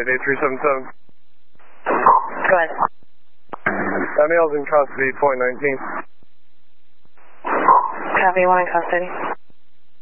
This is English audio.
8377. Go ahead. That male's in custody, point 19. Copy, one in custody.